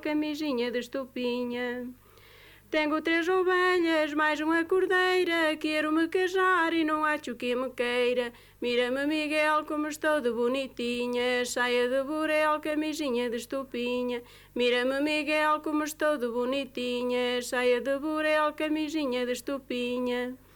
camisinha de estupinha. Tenho 3 ovelhas, mais uma cordeira, quero-me casar e não acho que me queira. Mira-me, Miguel, como estou de bonitinha, saia de burel, camisinha de estupinha. Mira-me, Miguel, como estou de bonitinha, saia de burel, camisinha de estupinha.